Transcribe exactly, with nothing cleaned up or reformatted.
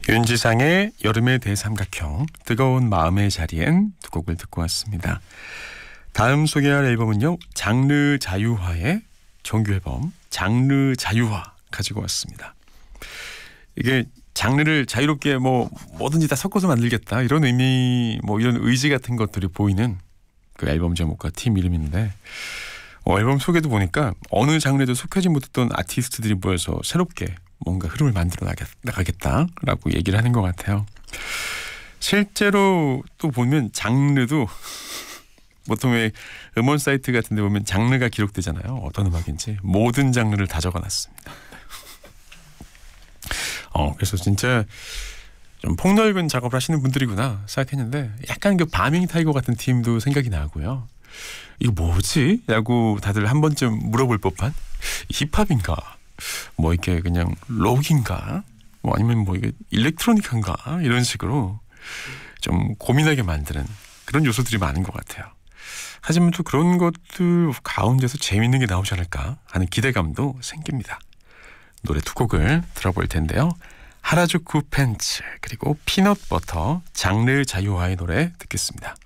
윤지상의 여름의 대삼각형, 뜨거운 마음의 자리엔 두 곡을 듣고 왔습니다. 다음 소개할 앨범은요, 장르 자유화의 정규 앨범 장르 자유화 가지고 왔습니다. 이게 장르를 자유롭게 뭐 뭐든지 다 섞어서 만들겠다 이런 의미, 뭐 이런 의지 같은 것들이 보이는 그 앨범 제목과 팀 이름인데, 어, 앨범 소개도 보니까 어느 장르에도 속하지 못했던 아티스트들이 모여서 새롭게 뭔가 흐름을 만들어 나가겠다라고 얘기를 하는 것 같아요. 실제로 또 보면 장르도 보통 왜 음원 사이트 같은 데 보면 장르가 기록되잖아요. 어떤 음악인지 모든 장르를 다 적어놨습니다. 어, 그래서 진짜 좀 폭넓은 작업을 하시는 분들이구나 생각했는데, 약간 그 바밍 타이거 같은 팀도 생각이 나고요. 이거 뭐지? 라고 다들 한 번쯤 물어볼 법한, 힙합인가? 뭐 이게 그냥 록인가? 뭐 아니면 뭐 이게 일렉트로닉한가? 이런 식으로 좀 고민하게 만드는 그런 요소들이 많은 것 같아요. 하지만 또 그런 것들 가운데서 재밌는 게 나오지 않을까 하는 기대감도 생깁니다. 노래 두 곡을 들어볼 텐데요. 하라주쿠 팬츠 그리고 피넛버터, 장르 자유화의 노래 듣겠습니다.